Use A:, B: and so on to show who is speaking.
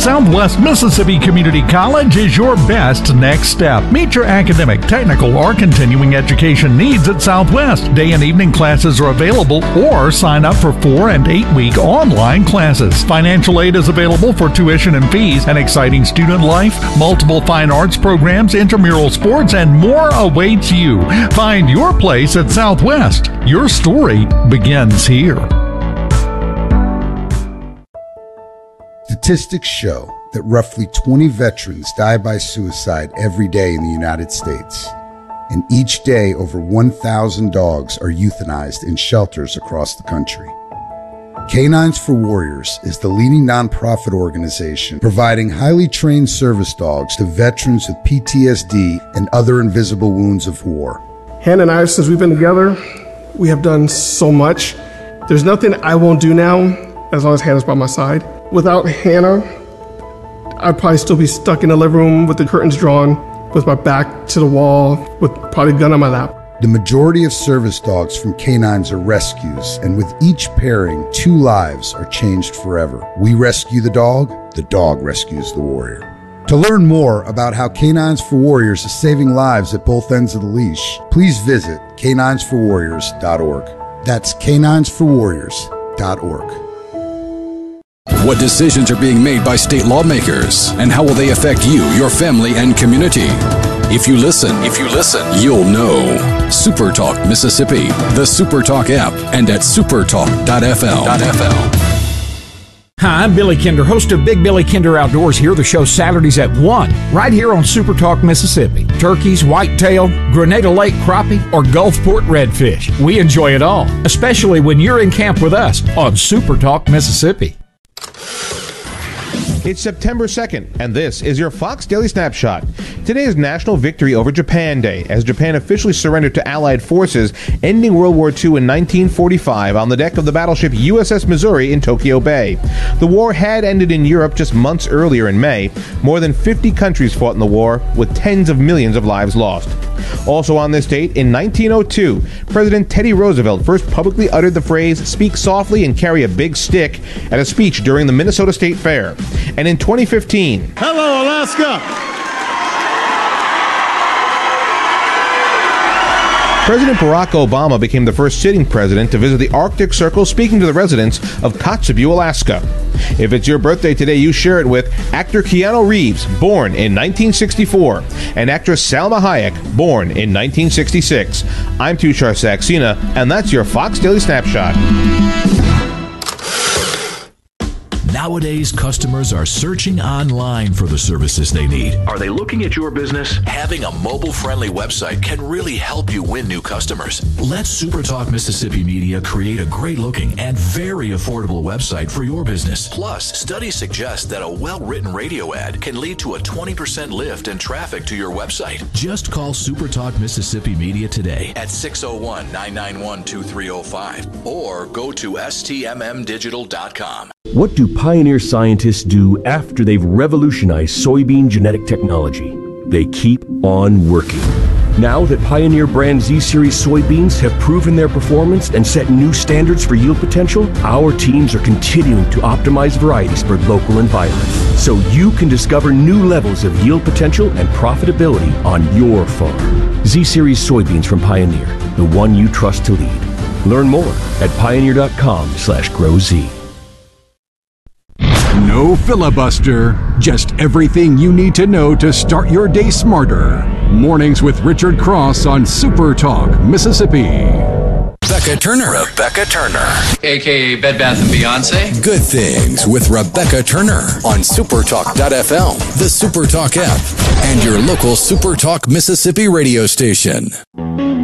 A: Southwest Mississippi Community College is your best next step. Meet your academic, technical, or continuing education needs at Southwest. Day and evening classes are available, or sign up for 4- and 8-week online classes. Financial aid is available for tuition and fees, an exciting student life, multiple fine arts programs, intramural sports, and more awaits you. Find your place at Southwest. Your story begins here.
B: Statistics show that roughly 20 veterans die by suicide every day in the United States. And each day, over 1,000 dogs are euthanized in shelters across the country. Canines for Warriors is the leading nonprofit organization providing highly trained service dogs to veterans with PTSD and other invisible wounds of war.
C: Hannah and I, since we've been together, we have done so much. There's nothing I won't do now as long as Hannah's by my side. Without Hannah, I'd probably still be stuck in the living room with the curtains drawn, with my back to the wall, with probably a gun on my lap.
B: The majority of service dogs from Canines are rescues, and with each pairing, 2 lives are changed forever. We rescue the dog rescues the warrior. To learn more about how Canines for Warriors is saving lives at both ends of the leash, please visit caninesforwarriors.org. That's caninesforwarriors.org.
D: What decisions are being made by state lawmakers, and how will they affect you, your family, and community? If you listen, you'll know. Super Talk Mississippi, the Super Talk app, and at supertalk.fl.
E: Hi, I'm Billy Kinder, host of Big Billy Kinder Outdoors here. The show Saturdays at 1, right here on Super Talk Mississippi. Turkeys, whitetail, Grenada Lake crappie, or Gulfport redfish. We enjoy it all, especially when you're in camp with us on Super Talk Mississippi.
F: It's September 2nd, and this is your Fox Daily Snapshot. Today is National Victory Over Japan Day, as Japan officially surrendered to Allied forces, ending World War II in 1945 on the deck of the battleship USS Missouri in Tokyo Bay. The war had ended in Europe just months earlier in May. More than 50 countries fought in the war, with tens of millions of lives lost. Also on this date, in 1902, President Teddy Roosevelt first publicly uttered the phrase, "Speak softly and carry a big stick," at a speech during the Minnesota State Fair. And in 2015,
G: hello, Alaska!
F: President Barack Obama became the first sitting president to visit the Arctic Circle, speaking to the residents of Kotzebue, Alaska. If it's your birthday today, you share it with actor Keanu Reeves, born in 1964, and actress Salma Hayek, born in 1966. I'm Tushar Saxena, and that's your Fox Daily Snapshot.
H: Nowadays, customers are searching online for the services they need.
I: Are they looking at your business?
H: Having a mobile-friendly website can really help you win new customers. Let SuperTalk Mississippi Media create a great-looking and very affordable website for your business. Plus, studies suggest that a well-written radio ad can lead to a 20% lift in traffic to your website. Just call SuperTalk Mississippi Media today at 601-991-2305 or go to stmmdigital.com.
J: What do Pioneer scientists do after they've revolutionized soybean genetic technology? They keep on working. Now that Pioneer brand Z-Series soybeans have proven their performance and set new standards for yield potential, our teams are continuing to optimize varieties for local environments, so you can discover new levels of yield potential and profitability on your farm. Z-Series soybeans from Pioneer, the one you trust to lead. Learn more at pioneer.com/growz.
K: No filibuster, just everything you need to know to start your day smarter. Mornings with Richard Cross on Super Talk Mississippi.
D: Rebecca Turner,
L: a.k.a. Bed Bath & Beyonce.
D: Good Things with Rebecca Turner on supertalk.fm, the Super Talk app, and your local Super Talk Mississippi radio station.